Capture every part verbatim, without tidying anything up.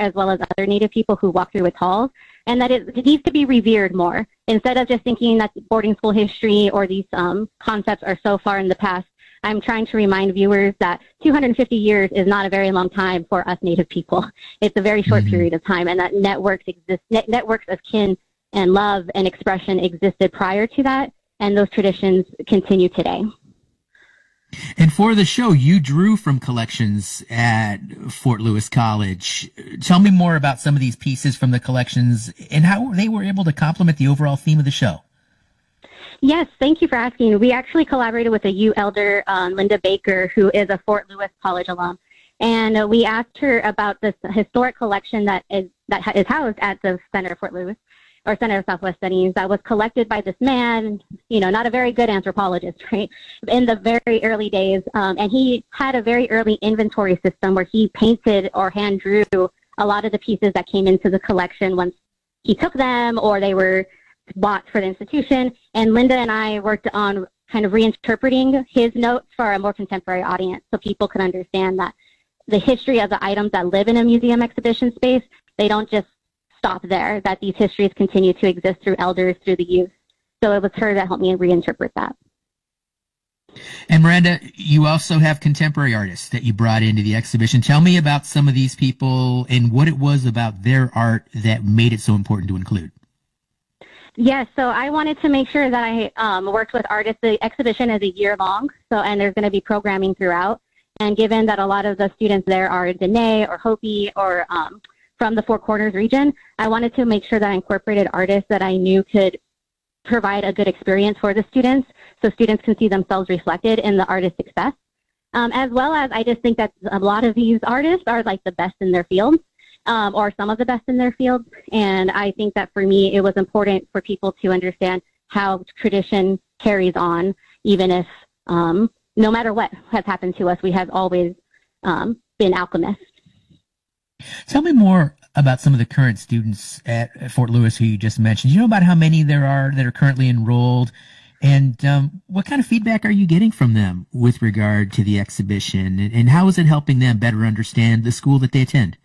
as well as other Native people who walk through its halls, and that it, it needs to be revered more. Instead of just thinking that boarding school history or these um, concepts are so far in the past, I'm trying to remind viewers that two hundred fifty years is not a very long time for us Native people. It's a very short mm-hmm. period of time, and that networks exist, net, networks of kin and love and expression existed prior to that, and those traditions continue today. And for the show, you drew from collections at Fort Lewis College. Tell me more about some of these pieces from the collections and how they were able to complement the overall theme of the show. Yes, thank you for asking. We actually collaborated with a U elder, um, Linda Baker, who is a Fort Lewis College alum. And uh, we asked her about this historic collection that is, that is housed at the Center of Fort Lewis, or Center of Southwest Studies, that was collected by this man, you know, not a very good anthropologist, right, in the very early days. Um, and he had a very early inventory system where he painted or hand drew a lot of the pieces that came into the collection once he took them or they were bought for the institution. And Linda and I worked on kind of reinterpreting his notes for a more contemporary audience so people could understand that the history of the items that live in a museum exhibition space, they don't just stop there, that these histories continue to exist through elders, through the youth. So it was her that helped me reinterpret that. And Miranda, you also have contemporary artists that you brought into the exhibition. Tell me about some of these people and what it was about their art that made it so important to include. Yes, so I wanted to make sure that I um, worked with artists. The exhibition is a year long, so and there's going to be programming throughout. And given that a lot of the students there are Dene or Hopi or um, from the Four Corners region, I wanted to make sure that I incorporated artists that I knew could provide a good experience for the students so students can see themselves reflected in the artist's success. Um, as well as I just think that a lot of these artists are like the best in their fields. Um, or some of the best in their fields. And I think that for me, it was important for people to understand how tradition carries on, even if um, no matter what has happened to us, we have always um, been alchemists. Tell me more about some of the current students at Fort Lewis who you just mentioned. You know about how many there are that are currently enrolled, and um, what kind of feedback are you getting from them with regard to the exhibition, and, and how is it helping them better understand the school that they attend?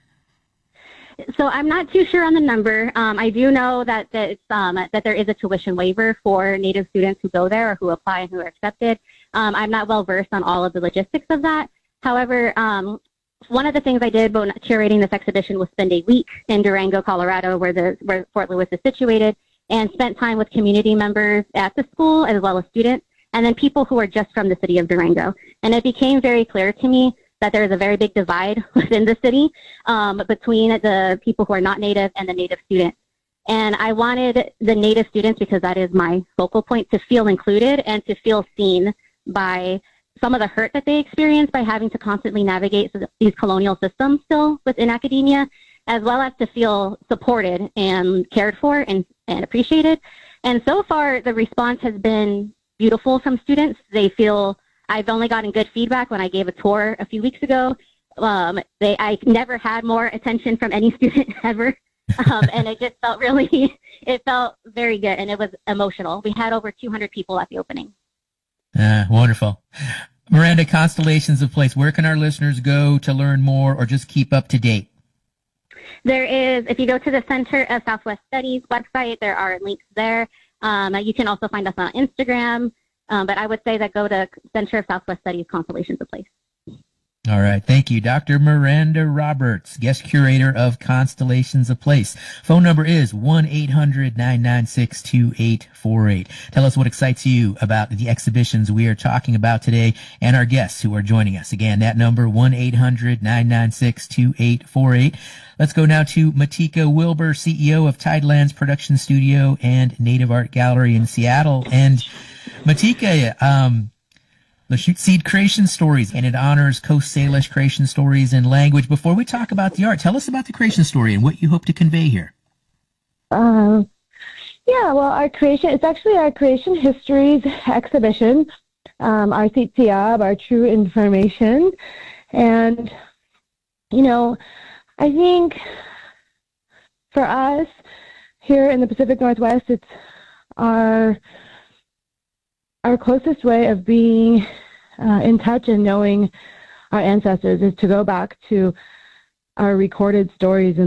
So I'm not too sure on the number. Um, I do know that that, it's, um, that there is a tuition waiver for Native students who go there or who apply and who are accepted. Um, I'm not well versed on all of the logistics of that. However, um, one of the things I did when curating this exhibition was spend a week in Durango, Colorado, where the where Fort Lewis is situated, and spent time with community members at the school as well as students, and then people who are just from the city of Durango. And it became very clear to me that there is a very big divide within the city um, between the people who are not Native and the Native students. And I wanted the Native students, because that is my focal point, to feel included and to feel seen by some of the hurt that they experience by having to constantly navigate these colonial systems still within academia, as well as to feel supported and cared for and, and appreciated. And so far, the response has been beautiful from students. They feel I've only gotten good feedback when I gave a tour a few weeks ago. Um, they, I never had more attention from any student ever. Um, and it just felt really, it felt very good, and it was emotional. We had over two hundred people at the opening. Uh, wonderful. Miranda, Constellations of Place, where can our listeners go to learn more or just keep up to date? There is, if you go to the Center of Southwest Studies website, there are links there. Um, you can also find us on Instagram. Um, but I would say that go to Center of Southwest Studies, Constellations of Place. All right. Thank you. Doctor Miranda Roberts, guest curator of Constellations of Place. Phone number is one eight hundred nine nine six two eight four eight. Tell us what excites you about the exhibitions we are talking about today and our guests who are joining us. Again, that number, one eight hundred nine nine six two eight four eight. Let's go now to Matika Wilbur, C E O of Tidelands Production Studio and Native Art Gallery in Seattle. And Matika, um, the Shoot Seed Creation Stories, and it honors Coast Salish creation stories and language. Before we talk about the art, tell us about the creation story and what you hope to convey here. Um, yeah, well, our creation, it's actually our creation histories exhibition, um, our Sitiab, our true information. And, you know, I think for us here in the Pacific Northwest, it's our Our closest way of being uh, in touch and knowing our ancestors is to go back to our recorded stories and